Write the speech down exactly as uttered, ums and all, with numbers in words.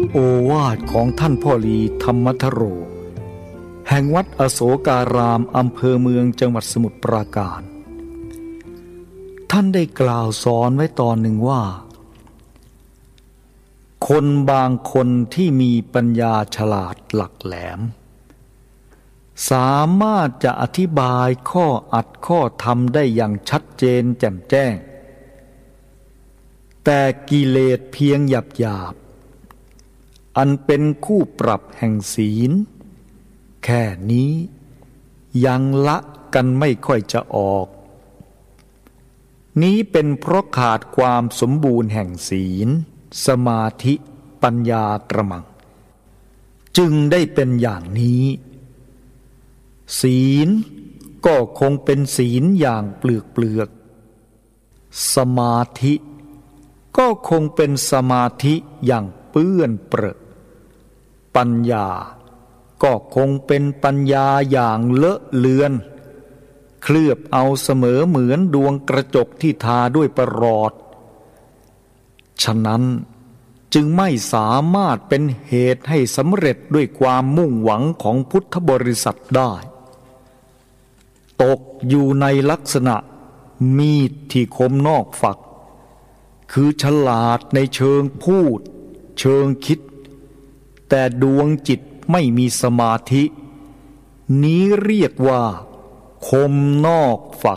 โอวาทของท่านพ่อลีธรรมทโรแห่งวัดอโศการามอำเภอเมืองจังหวัดสมุทรปราการท่านได้กล่าวสอนไว้ตอนหนึ่งว่าคนบางคนที่มีปัญญาฉลาดหลักแหลมสามารถจะอธิบายข้ออัดข้อธรรมได้อย่างชัดเจนแจ่มแจ้งแต่กิเลสเพียงหยาบหยาบอันเป็นคู่ปรับแห่งศีลแค่นี้ยังละกันไม่ค่อยจะออกนี้เป็นเพราะขาดความสมบูรณ์แห่งศีลสมาธิปัญญากระมังจึงได้เป็นอย่างนี้ศีลก็คงเป็นศีลอย่างเปลือกเปลือกสมาธิก็คงเป็นสมาธิอย่างเปื้อนเปรอะปัญญาก็คงเป็นปัญญาอย่างเลอะเลือนเคลือบเอาเสมอเหมือนดวงกระจกที่ทาด้วยประหลอดฉะนั้นจึงไม่สามารถเป็นเหตุให้สำเร็จด้วยความมุ่งหวังของพุทธบริษัทได้ตกอยู่ในลักษณะมีดที่คมนอกฝักคือฉลาดในเชิงพูดเชิงคิดแต่ดวงจิตไม่มีสมาธินี้เรียกว่าคมนอกฝัก